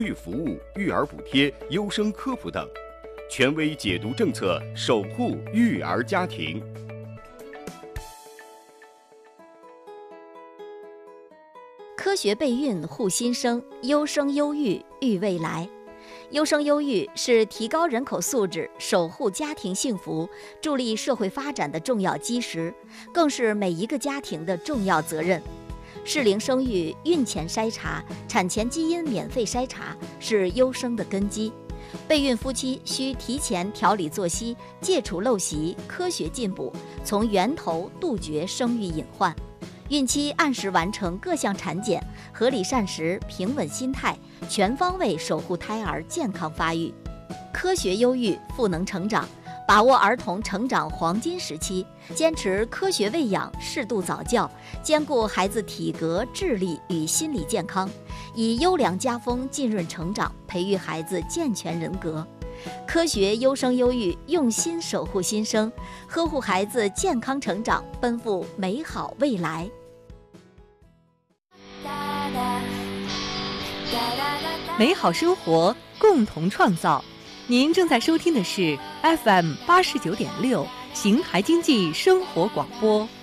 育服务、育儿补贴、优生科普等，权威解读政策，守护育儿家庭。 科学备孕护新生，优生优育育未来。优生优育是提高人口素质、守护家庭幸福、助力社会发展的重要基石，更是每一个家庭的重要责任。适龄生育、孕前筛查、产前基因免费筛查是优生的根基。备孕夫妻需提前调理作息，戒除陋习，科学进补，从源头杜绝生育隐患。孕期按时完成各项产检，合理膳食，平稳心态，全方位守护胎儿健康发育。科学优育，赋能成长，把握儿童成长黄金时期，坚持科学喂养，适度早教，兼顾孩子体格、智力与心理健康，以优良家风浸润成长，培育孩子健全人格。科学优生优育，用心守护新生，呵护孩子健康成长，奔赴美好未来。 美好生活，共同创造。您正在收听的是 FM 89.6邢台经济生活广播。